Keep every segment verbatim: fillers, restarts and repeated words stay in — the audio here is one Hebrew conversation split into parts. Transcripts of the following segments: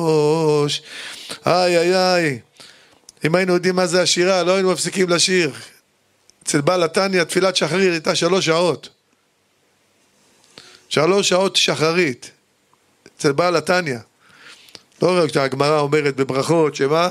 ראש. איי איי איי. אם היינו יודעים מה זה השירה, לא היינו מפסיקים לשיר. אצל בעל התניא, תפילת שחרית הייתה שלוש שעות. שלוש שעות שחרית. אצל בעל התניא. לא רק שהגמרא אומרת בברכות, שמה?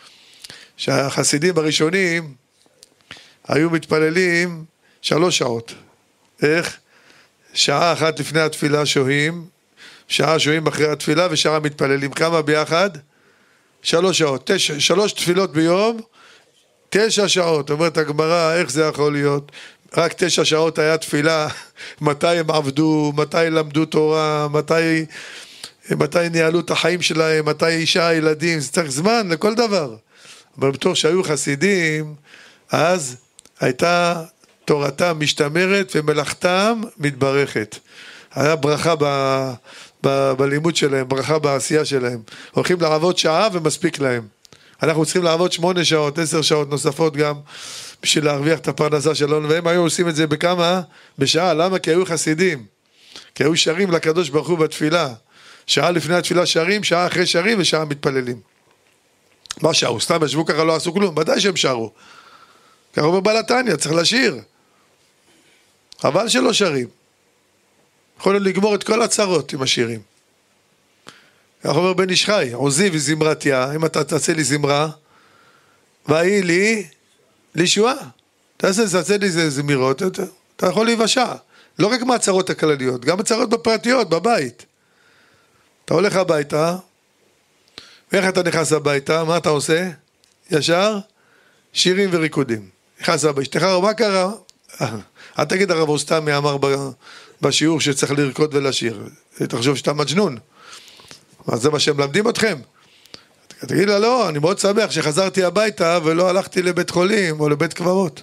שהחסידים הראשונים היו מתפללים שלוש שעות. איך? שעה אחת לפני התפילה שוהים, שעה שוהים אחרי התפילה ושעה מתפללים. כמה ביחד? שלוש שעות. תשע, שלוש תפילות ביום, תשע שעות. אומרת הגמרא, איך זה יכול להיות? רק תשע שעות היה תפילה, מתי הם עבדו, מתי למדו תורה, מתי, מתי ניהלו את החיים שלהם, מתי אישה, ילדים, זה צריך זמן לכל דבר. אבל בתור שהיו חסידים, אז הייתה תורתם משתמרת ומלאכתם מתברכת. היה ברכה ב, ב, בלימוד שלהם, ברכה בעשייה שלהם. הולכים לעבוד שעה ומספיק להם. אנחנו צריכים לעבוד שמונה שעות, עשר שעות נוספות גם, בשביל להרוויח את הפרנסה שלנו, והם היו עושים את זה בכמה? בשעה. למה? כי היו חסידים. כי היו שרים לקדוש ברוך הוא בתפילה. שעה לפני התפילה שרים, שעה אחרי שרים ושעה מתפללים. מה שרו? סתם ישבו ככה, לא עשו כלום, ודאי שהם שרו. ככה אומר בעל התניא, צריך לשיר. חבל שלא שרים. יכולנו לגמור את כל הצרות עם השירים. ככה אומר בן איש חי, עוזי וזמרתיה, אם אתה תעשה לי זמרה, והיא לי, לישועה. תעשה, תעשה לי זה זמירות, אתה, אתה יכול להיוושע. לא רק מהצרות הכלליות, גם הצרות בפרטיות, בבית. אתה הולך הביתה, ואיך אתה נכנס הביתה, מה אתה עושה? ישר, שירים וריקודים. נכנס הביתה, אשתך, מה קרה? אל תגיד הרב אוסטמי אמר בשיעור שצריך לרקוד ולשיר. תחשוב שאתה מג'נון. אז זה מה שהם למדים אתכם. תגיד לה, לא, אני מאוד שמח שחזרתי הביתה ולא הלכתי לבית חולים או לבית קברות.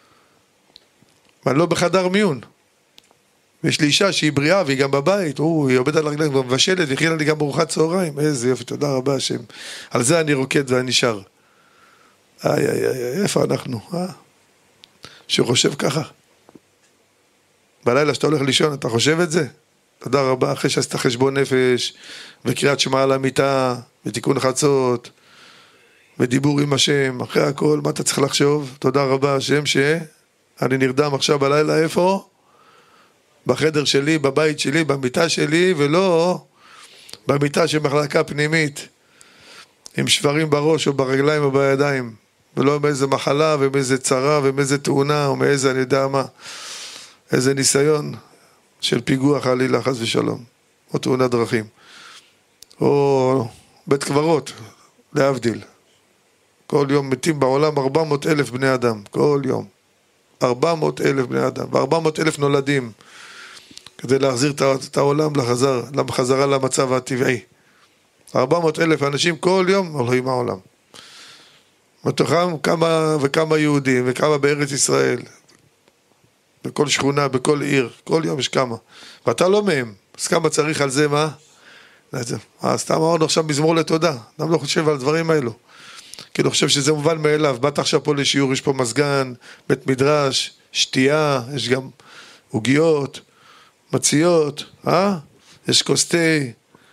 ואני לא בחדר מיון. ויש לי אישה שהיא בריאה והיא גם בבית, או, היא עובדת על הרגליים ומבשלת, והכינה לי גם ארוחת צהריים. איזה יופי, תודה רבה השם. על זה אני רוקד ואני שר. איי, איי, איי, איפה אנחנו? אה? שהוא חושב ככה. בלילה שאתה הולך לישון, אתה חושב את זה? תודה רבה, אחרי שעשית חשבון נפש, וקריאת שמע על המיטה, ותיקון חצות, ודיבור עם השם, אחרי הכל, מה אתה צריך לחשוב? תודה רבה השם שאני נרדם עכשיו בלילה, איפה? בחדר שלי, בבית שלי, במיטה שלי, ולא במיטה של מחלקה פנימית, עם שברים בראש או ברגליים או בידיים, ולא מאיזה מחלה ומאיזה צרה ומאיזה תאונה או מאיזה אני יודע מה, איזה ניסיון של פיגוע חלילה, חס ושלום, או תאונת דרכים, או בית קברות, להבדיל. כל יום מתים בעולם ארבע מאות אלף בני אדם, כל יום. ארבע מאות אלף בני אדם, ו-ארבע מאות אלף נולדים, כדי להחזיר את העולם לחזר, לחזרה למצב הטבעי. ארבע מאות אלף אנשים כל יום הולכים מהעולם. מתוכם כמה וכמה יהודים, וכמה בארץ ישראל, בכל שכונה, בכל עיר, כל יום יש כמה. ואתה לא מהם, אז כמה צריך על זה, מה? אז סתם אמרנו עכשיו מזמור לתודה, אדם לא חושב על דברים האלו. כי אני חושב שזה מובן מאליו, באת עכשיו פה לשיעור, יש פה מסגן, בית מדרש, שתייה, יש גם עוגיות, מציות, אה? יש כוס תה,